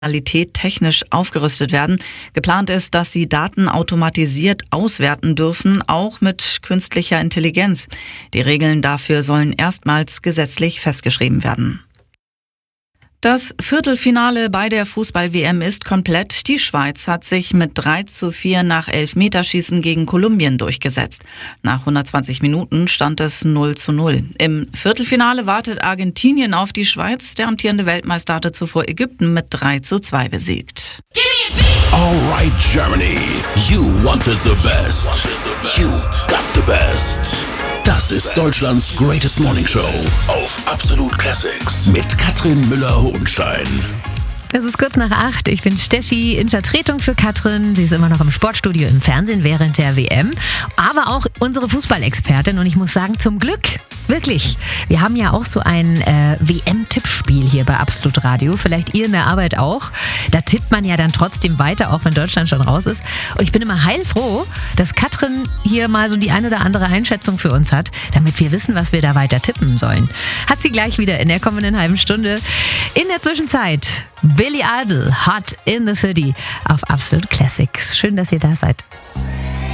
technisch aufgerüstet werden. Geplant ist, dass sie Daten automatisiert auswerten dürfen, auch mit künstlicher Intelligenz. Die Regeln dafür sollen erstmals gesetzlich festgeschrieben werden. Das Viertelfinale bei der Fußball-WM ist komplett. Die Schweiz hat sich mit 3:4 nach Elfmeterschießen gegen Kolumbien durchgesetzt. Nach 120 Minuten stand es 0:0. Im Viertelfinale wartet Argentinien auf die Schweiz. Der amtierende Weltmeister hatte zuvor Ägypten mit 3:2 besiegt. All right, Germany, you wanted the best. You got the best. Das ist Deutschlands Greatest Morning Show auf Absolut Classics mit Katrin Müller-Hohenstein. Es ist kurz nach 8. Ich bin Steffi in Vertretung für Katrin. Sie ist immer noch im Sportstudio im Fernsehen während der WM. Aber auch unsere Fußballexpertin. Und ich muss sagen, zum Glück, wirklich. Wir haben ja auch so ein WM-Tippspiel hier bei Absolut Radio. Vielleicht ihr in der Arbeit auch. Da tippt man ja dann trotzdem weiter, auch wenn Deutschland schon raus ist. Und ich bin immer heilfroh, dass Katrin hier mal so die eine oder andere Einschätzung für uns hat, damit wir wissen, was wir da weiter tippen sollen. Hat sie gleich wieder in der kommenden halben Stunde. In der Zwischenzeit Billy Idol, Hot in the City auf Absolut Classics. Schön, dass ihr da seid.